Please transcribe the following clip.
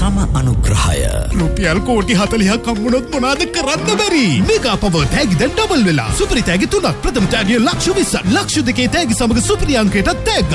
තම අනුග්‍රහය. රුපියල් කෝටි 40ක් හම්බුනොත් මොනවද කරන්න බැරි? මෙගා පවර් තෑගි දැන් ඩබල් වෙලා. සුපිරි තෑගි 3ක්, ප්‍රථම තෑගිය ලක්ෂ 20ක්, ලක්ෂ 2 තෑගි සමග සුපිරි අංකයටත් තෑග්ගක්.